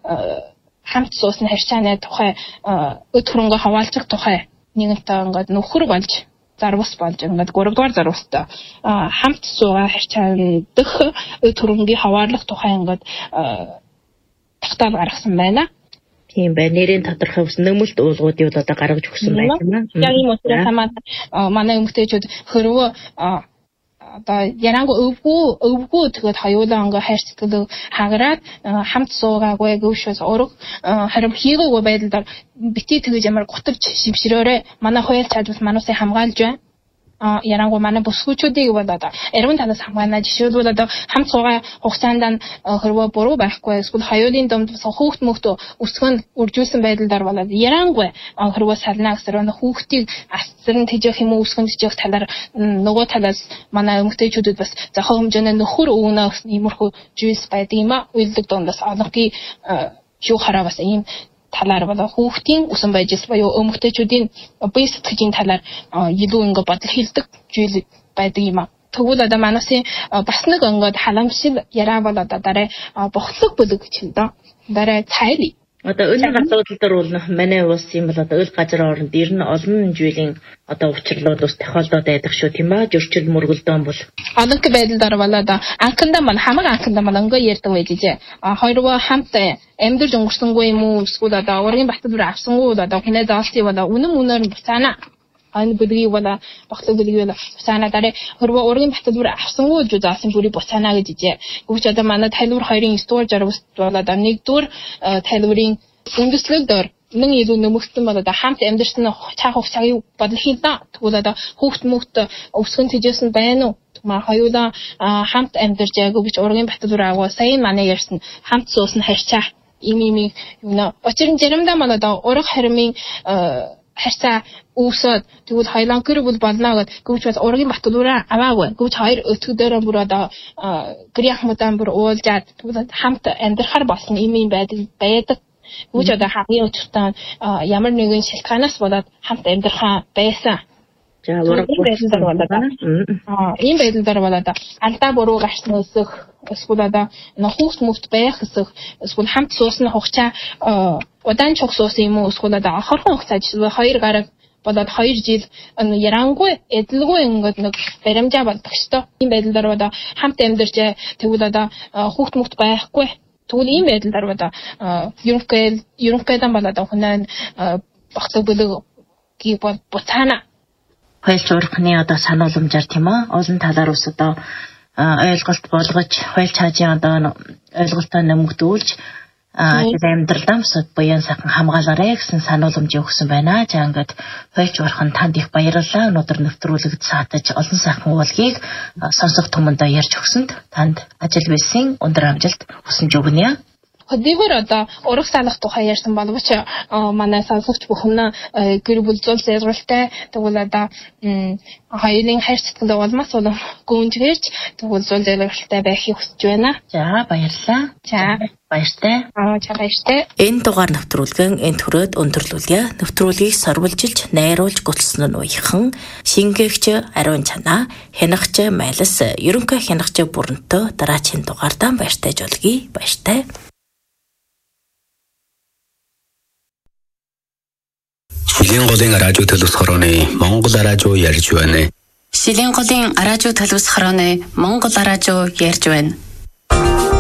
хамт суусан харьцааны тухай өд хөрөнгө хаваалцах тухай нэгэнтээ ингээд нөхөр болж зарвас болж ингээд 3 дугаар зарвастай хамт суугаа харьцаандах өд хөрөнгөний хаваарлах тухай ингээд тагтаал гаргасан байна. Тийм байна. Нэрийн тодорхой ус нөмөлт уулгуудыг одоо гаргаж өгсөн байх юм аа. Яг юм уу манай эмэгтэйчүүд хөрвөө одоо ярангу өвгөө тэгээд хоёулаа ингээ хайр сэтгэл хагараад хамт суугаагүй гөвшөөс ураг харин хийгээгүй байдлаар бити тэгэж ямар гутарч шимшрөөрэ манай хууль чадвал манайсыг хамгаалж байна. Ярангу манай бүсгүүчүүдийг бол одоо эрүүн талаас хамгаална. Жишээлбэл одоо хамт суугаа хугацаанд хөрвөө буруу байхгүй эсвэл хоёулын дунд хүүхд мөхтө өсгөн үржүүлсэн байдлаар болоод ярангу хөрвөө сална гэсэн хүүхдийг асцран тэжээх юм уу өсгөн тэжээх талаар нөгөө талаас манай эмэгтэйчүүдэд бас зохион хэмжээний нөхөр өвнөөс иймэрхүү зүйлс байдаг юм а. Уйлдаг дундаас олонхий юу хараа бас ийм талаар болоо хүүхдийн усан байж буюу эмэгтэйчүүдийн бие сэтгэлийн талаар илүү ингээ бодол хийдэг зүйл байдаг юм а. Тэгвэл одоо манайсын бас нэг ингээд халамжшил яраа бол одоо дараа бохлог бүлэг гэж юм доо. Дараа цайли. Одоо өнөө асуудал дээр бол манай улс юм бол одоо өл газар оронд ер нь олон зүйлийн одоо учрлууд ус тохиолдоод байдаг шүү тийм ба зөрчил мөргөлдөөн бол олон байдлаар бол одоо анхандаа мань хамаг анхандаа мань ингээ ярьдаг байж жээ. Хоёроо хамт амьдарч өнгөрсөнгүй юм уу эсвэл одоо ургийн батлуур авсангүй одоо хинэ заалтыг бол үнэн нь буцаана. Ань бүлгийг бол бохлог бүлгийг бол буцаана дараа хөрвөө ургийн батлуур авсангүй гэж заасан бүрийг буцаана гэж жээ. Гэвч одоо манай тайлбар 2-ын 9 дугаар жаргал бол одоо 1 дугаар тайлбарын үндэслэл дээр нэг илүү нөмөгтөн бол одоо хамт амьдарсан цаах хугацааг бодол хийлээ. Тэгвэл одоо хүүхд мөхт өсгөн тэжээсэн байна уу? Маа хоёулаа хамт амьдарч яагүй гэж ургийн батлуур аваа сайн манай ярьсан хамт суусан харьцаа юм юуна. Очир нь заримдаа манай одоо ураг харимын харьцаа үүсээд тэгвэл хоёулаа гэр бүл болно гэд гүвч бас ургийн батлуураа аваагүй. Гүвч хоёр өтгөдөрөө бүр одоо гэрийн хамтан бүр уулзаад тэгвэл хамт амьдрахаар болсон юм байдаг. Гүвч одоо хамгийн өчтөн ямар нэгэн шалтгаанаас болоод хамт амьдрахаа байсан. За ураг ийм байдлаар бол одоо алдаа буруу гарсан өсөх эсвэл одоо хүүхд мөхт байх өсөх эсвэл хамт суусны хугацаа удаан чог суусан юм уу эсвэл одоо хорхон хугацаа жишээ 2 гараг болоод 2 жил ярангуй эдлгүй ингээд нэг баримжаа болдог шүү дээ. Ийм байдлаар одоо хамт амьдарч тэгвэл одоо хүүхд мөхт байхгүй. Тэгвэл ийм байдлаар одоо ерөнхийдөө бол одоо хүнээ бохлог бүлэг бол буцаана. Хуйлч урхны одоо санууламжаар тийм ээ олон талаар ус одоо ойлголт болгож хуйлч хаажийн одоо ойлголтоо нэмэгдүүлж амьдралдаа босод буян сайхан хамгаалаарай гэсэн санууламж өгсөн байна. За ингээд хуйлч урхан танд их баярлалаа. Өнөөдөр нэвтрүүлэгт саатаж олон сайхан уулгийг сонсох түмэндээ ярьж өгсөнд танд ажил бэлсийн өндөр амжилт хүсэж өгнө. Хөдөлгөөр одоо ураг салах тухай ярьсан боловч манай сонсогч бүхэн гэр бүл зул зэрэгтэй тэгвэл одоо хоёрын хайр сэтгэл улмаас бол гүнжгэрч тэгвэл зул зэрэгтэй байхыг хүсэж байна. За баярлалаа. За баяртай. Баяртай. Энэ дугаар нэвтрүүлгэн энд хүрээд өндөрлүүлье. Нэвтрүүлгийг сорволжилж, найруулж гуталсан нь уяхан шингээгч Ариун Чанаа, хянагч Майлас, ерөнхий хянагч Бүрэнтөө дараагийн дугаардаа баяртай жолгий. Баяртай. Шилийн голын радио төлөвс хорооны Монгол радио ярьж байна. Шилийн голын радио төлөвс хорооны Монгол радио ярьж байна.